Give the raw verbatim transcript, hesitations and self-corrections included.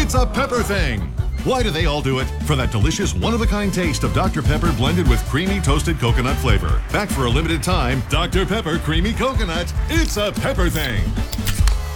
It's a pepper thing. Why do they all do it? For that delicious one-of-a-kind taste of Doctor Pepper blended with creamy toasted coconut flavor. Back for a limited time, Doctor Pepper Creamy Coconut. It's a pepper thing.